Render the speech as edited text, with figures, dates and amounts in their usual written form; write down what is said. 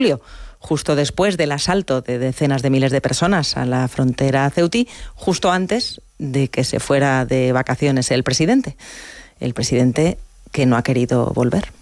justo después del asalto de decenas de miles de personas a la frontera ceutí, justo antes de que se fuera de vacaciones el presidente que no ha querido volver.